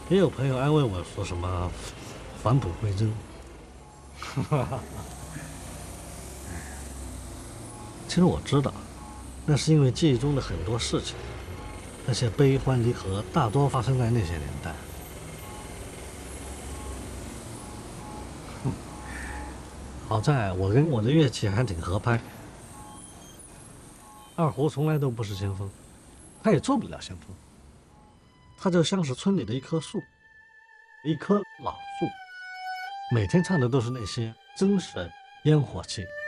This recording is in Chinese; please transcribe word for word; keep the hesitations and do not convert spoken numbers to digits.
也有朋友安慰我说什么返璞归真。其实我知道，那是因为记忆中的很多事情，那些悲欢离合大多发生在那些年代。好在我跟我的乐器还挺合拍。二胡从来都不是先锋，他也做不了先锋，他就像是村里的一棵树，一棵老树，每天唱的都是那些真实烟火气。